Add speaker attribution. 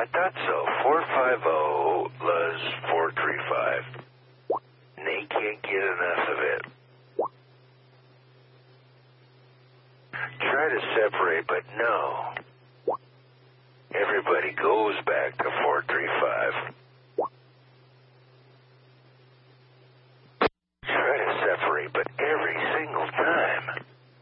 Speaker 1: I thought so. 450 Luz 435. And they can't get enough of it. Try to separate, but no. Everybody goes back to 435.